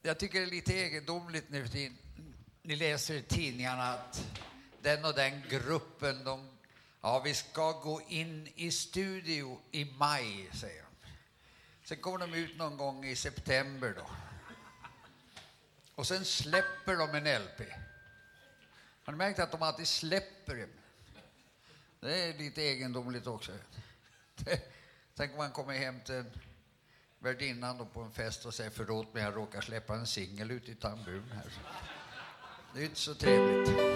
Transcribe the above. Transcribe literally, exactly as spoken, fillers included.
jag tycker det är lite egendomligt nu för tiden. Ni läser i tidningarna att den och den gruppen, de, ja, vi ska gå in i studio i maj, säger de. Sen kommer de ut någon gång i september då. Och sen släpper de en L P. Har ni märkt att de alltid släpper det? Det är lite egendomligt också. Tänk om man kommer hem till en värdinnan då på en fest och säger förlåt mig, jag råkar släppa en singel ut i tamburen här. Det är inte så trevligt.